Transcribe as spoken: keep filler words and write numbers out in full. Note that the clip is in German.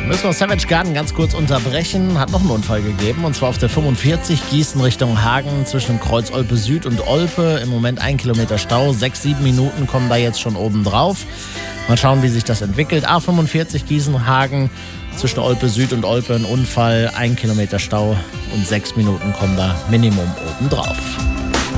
Müssen wir Savage Garden ganz kurz unterbrechen. Hat noch einen Unfall gegeben, und zwar auf der fünfundvierzig Gießen Richtung Hagen zwischen dem Kreuz Olpe Süd und Olpe. Im Moment ein Kilometer Stau. Sechs, sieben Minuten kommen da jetzt schon oben drauf. Mal schauen, wie sich das entwickelt. A fünfundvierzig Gießen Hagen zwischen Olpe Süd und Olpe ein Unfall. Ein Kilometer Stau und sechs Minuten kommen da Minimum oben drauf.